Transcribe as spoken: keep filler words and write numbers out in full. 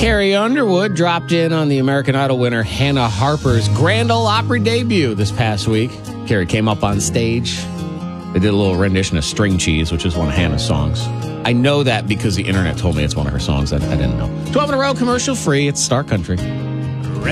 Carrie Underwood dropped in on the American Idol winner Hannah Harper's Grand Ole Opry debut this past week. Carrie came up on stage. They did a little rendition of String Cheese, which is one of Hannah's songs. I know that because the internet told me it's one of her songs. I, I didn't know. twelve in a row, commercial free. It's Star Country.